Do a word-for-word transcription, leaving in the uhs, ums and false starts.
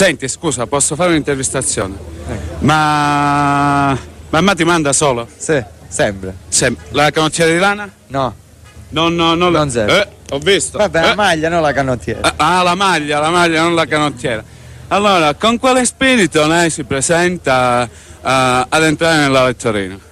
Senti, scusa, posso fare un'intervistazione? Eh. Ma... Mamma ti manda solo? Sì, sempre. Sem- la canottiera di lana? No. Non, no, non, Non serve. Eh, ho visto. Vabbè, Eh. la maglia, non la canottiera. Ah, la maglia, la maglia, non la canottiera. Allora, con quale spirito lei si presenta uh, ad entrare nella vetturina?